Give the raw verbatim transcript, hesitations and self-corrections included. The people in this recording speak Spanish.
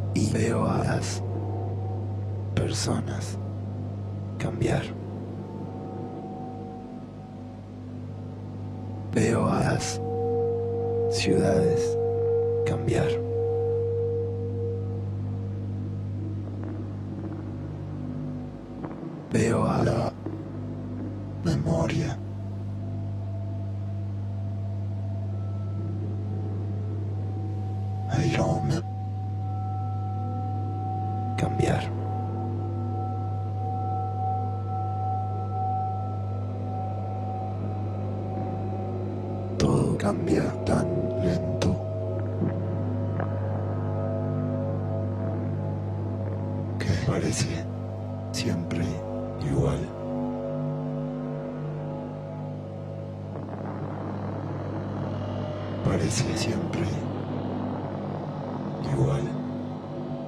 y veo a las personas cambiar. Veo a las ciudades cambiar. Veo a la memoria aroma cambiar. Todo cambia tan lento. Que parece siempre igual. Parece siempre igual.